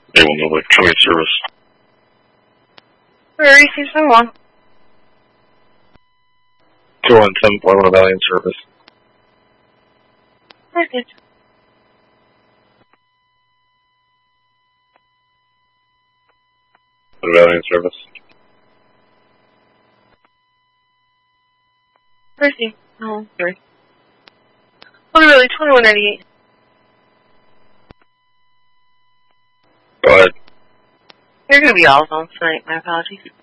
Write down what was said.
Able Nova, coming service. Where receive someone? 217.1 Valiant service. Message. Valiant service. Receive. Oh, sorry. Well, really, 2198. Go ahead. You're going to be all alone tonight. My apologies.